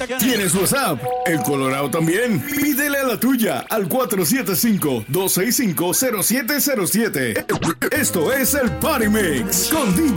¿Tienes WhatsApp? El Colorado también. Pídele a la tuya al 475-265-0707. Esto es el Party Mix con DJ